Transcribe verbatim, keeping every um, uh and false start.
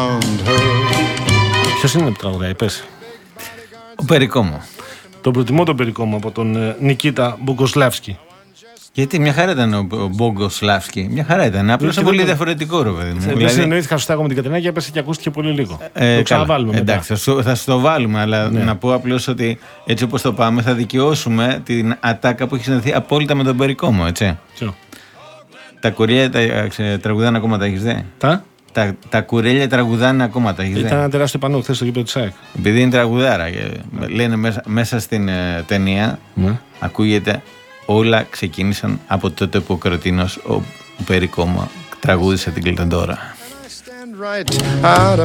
Ποιος είναι που τραγουδάει, πες? Ο Περικόμο. Τον προτιμώ τον Περικόμο από τον ε, Νικίτα Μπογκοσλάβσκι. Γιατί μια χαρά ήταν ο, ο Μπογκοσλάβσκι. Μια χαρά ήταν. Απλώς είναι πολύ το... διαφορετικό, ρε παιδί μου. Δεν δηλαδή... συνεννοήθηκα σωστά εγώ με την Κατερίνα και έπεσε και ακούστηκε πολύ λίγο. Ε, το ξαναβάλουμε. Εντάξει, θα, θα σου το βάλουμε, αλλά ναι. Να πω απλώς ότι έτσι όπως το πάμε θα δικαιώσουμε την ατάκα που έχει συνδεθεί απόλυτα με τον Περικόμο, έτσι. Ποιο? Τα κουρέλια τα, τραγουδάνε ακόμα, τα έχεις δει? Τα? Τα, τα κουρέλια τραγουδάνε ακόμα, τα έχεις δει? Ήταν ένα τεράστιο πανό χθες στο γήπεδο της ΑΕΚ. Επειδή είναι τραγουδάρα, ναι. Λένε μέσα, μέσα στην ε, ταινία, ναι. Ακούγεται όλα ξεκίνησαν από τότε που ο Κροτίνος, ο Περικόμο, τραγούδισε την Κλειταντόρα.